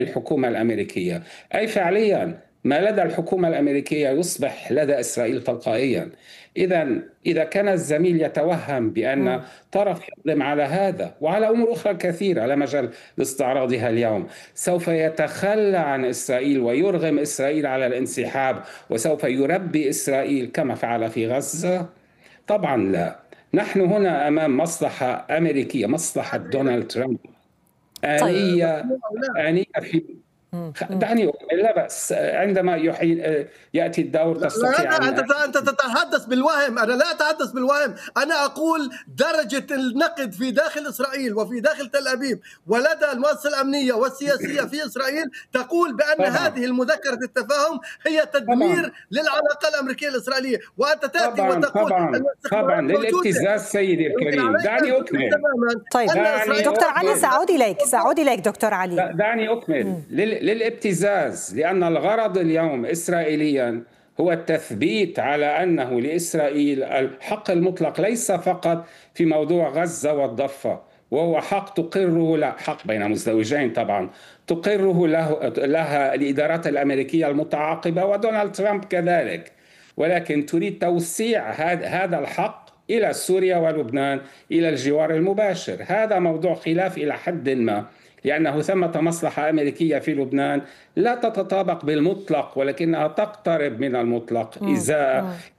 الحكومة الأمريكية، أي فعليا ما لدى الحكومة الأمريكية يصبح لدى إسرائيل تلقائيا. إذا كان الزميل يتوهم بأن مم. طرف يقدم على هذا وعلى أمور أخرى كثيرة لا مجال لاستعراضها اليوم سوف يتخلى عن إسرائيل ويرغم إسرائيل على الانسحاب وسوف يربي إسرائيل كما فعل في غزة، طبعا لا. نحن هنا أمام مصلحة أمريكية، مصلحة دونالد ترامب طيب. آنية. آنية في مم. مم. دعني أكمل. لا بأس، عندما يأتي الدور تستطيع لا، أن أنت تتحدث بالوهم. أنا لا أتحدث بالوهم، أنا أقول درجة النقد في داخل إسرائيل وفي داخل تل أبيب ولدى المؤسسة الأمنية والسياسية في إسرائيل تقول بأن طبعا هذه المذكرة التفاهم هي طبعا تدمير للعلاقة الأمريكية الإسرائيلية، وأنت تأتي طبعا وتقول طبعا طبعا الاستخبارات موجودة. للابتزاز سيدي لكن الكريم. عليك دعني أن تدرك أكمل. تماما طيب أن دعني إسرائيل دكتور علي، أكمل. سأعود إليك دكتور علي. دعني أكمل. مم. للابتزاز، لأن الغرض اليوم إسرائيليا هو التثبيت على أنه لإسرائيل الحق المطلق ليس فقط في موضوع غزة والضفة، وهو حق تقره، لا حق بين مزدوجين طبعا، تقره لها الإدارات الأمريكية المتعاقبة ودونالد ترامب كذلك، ولكن تريد توسيع هذا الحق إلى سوريا ولبنان، إلى الجوار المباشر. هذا موضوع خلاف إلى حد ما، لأنه ثمة مصلحة أمريكية في لبنان لا تتطابق بالمطلق ولكنها تقترب من المطلق مم. إزاء مم.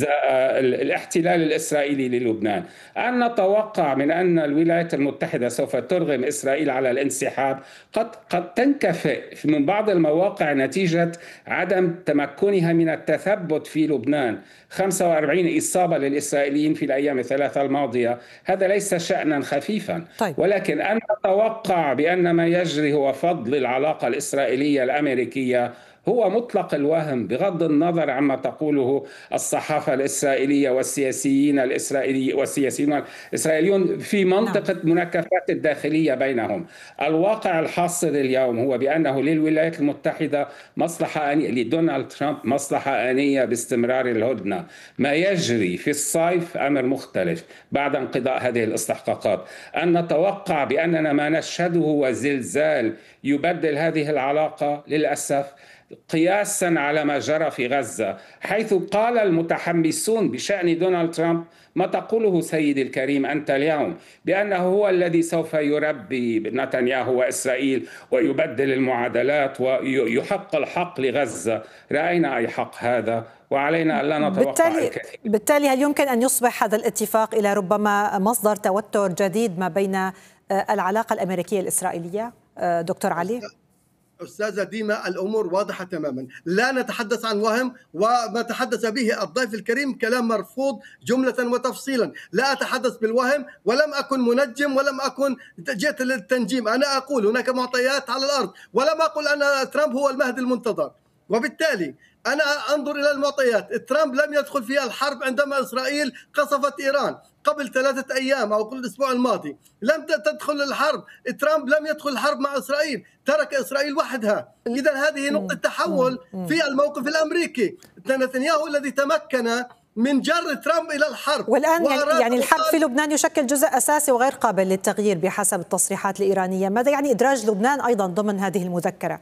الاحتلال الإسرائيلي للبنان. أن نتوقع من أن الولايات المتحدة سوف ترغم إسرائيل على الانسحاب قد تنكفئ من بعض المواقع نتيجة عدم تمكنها من التثبت في لبنان. 45 إصابة للإسرائيليين في الأيام الثلاثة الماضية، هذا ليس شأنا خفيفا. طيب. ولكن أن نتوقع بأن ما يجري هو فضل العلاقة الإسرائيلية الأمريكية هو مطلق الوهم، بغض النظر عما تقوله الصحافة الإسرائيلية والسياسيين الإسرائيليون في نعم. منطقة مناكفات الداخلية بينهم. الواقع الحاصل اليوم هو بأنه للولايات المتحدة مصلحة آنية، لدونالد ترامب مصلحة آنية باستمرار الهدنة. ما يجري في الصيف أمر مختلف بعد انقضاء هذه الاستحقاقات. أن نتوقع بأننا ما نشهده هو زلزال يبدل هذه العلاقة للأسف، قياسا على ما جرى في غزة، حيث قال المتحمسون بشأن دونالد ترامب ما تقوله سيدي الكريم أنت اليوم، بأنه هو الذي سوف يربي نتنياهو وإسرائيل ويبدل المعادلات ويحق الحق لغزة. رأينا أي حق هذا، وعلينا أن لا نتوقع الكثير. بالتالي هل يمكن أن يصبح هذا الاتفاق إلى ربما مصدر توتر جديد ما بين العلاقة الأمريكية الإسرائيلية دكتور علي؟ أستاذة ديما، الأمور واضحة تماما، لا نتحدث عن وهم، وما تحدث به الضيف الكريم كلام مرفوض جملة وتفصيلا. لا أتحدث بالوهم، ولم أكن منجم، ولم أكن جئت للتنجيم. أنا أقول هناك معطيات على الأرض، ولم أقل أن ترامب هو المهدي المنتظر. وبالتالي أنا أنظر إلى المعطيات. ترامب لم يدخل في الحرب عندما إسرائيل قصفت إيران قبل 3 أيام أو قبل الأسبوع الماضي. لم تدخل الحرب. ترامب لم يدخل الحرب مع إسرائيل، ترك إسرائيل وحدها. إذا هذه نقطة تحول في الموقف الأمريكي. نتنياهو الذي تمكن من جر ترامب إلى الحرب، والآن يعني الحرب في لبنان يشكل جزء أساسي وغير قابل للتغيير بحسب التصريحات الإيرانية. ماذا يعني إدراج لبنان أيضا ضمن هذه المذكرة؟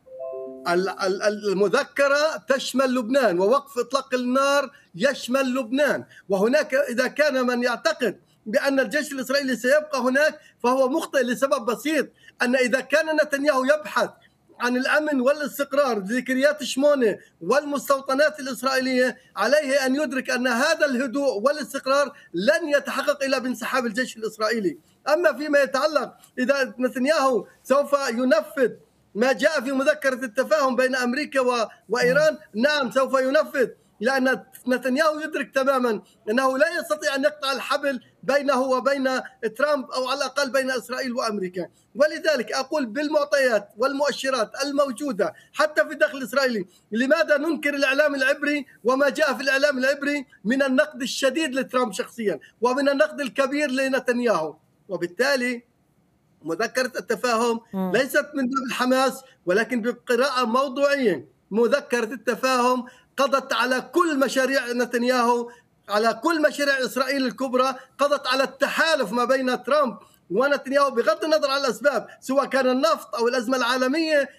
المذكرة تشمل لبنان، ووقف إطلاق النار يشمل لبنان. وهناك إذا كان من يعتقد بأن الجيش الإسرائيلي سيبقى هناك فهو مخطئ لسبب بسيط، أن إذا كان نتنياهو يبحث عن الأمن والاستقرار لكريات شمونة والمستوطنات الإسرائيلية، عليه أن يدرك أن هذا الهدوء والاستقرار لن يتحقق إلا بانسحاب الجيش الإسرائيلي. أما فيما يتعلق إذا نتنياهو سوف ينفذ ما جاء في مذكرة التفاهم بين أمريكا وإيران، نعم سوف ينفذ، لأن نتنياهو يدرك تماما أنه لا يستطيع أن يقطع الحبل بينه وبين ترامب، أو على الأقل بين إسرائيل وأمريكا. ولذلك أقول بالمعطيات والمؤشرات الموجودة حتى في الداخل الإسرائيلي، لماذا ننكر الإعلام العبري وما جاء في الإعلام العبري من النقد الشديد لترامب شخصيا ومن النقد الكبير لنتنياهو؟ وبالتالي مذكرة التفاهم ليست من باب الحماس، ولكن بقراءة موضوعية. مذكرة التفاهم قضت على كل مشاريع نتنياهو، على كل مشاريع إسرائيل الكبرى، قضت على التحالف ما بين ترامب ونتنياهو بغض النظر عن الأسباب سواء كان النفط أو الأزمة العالمية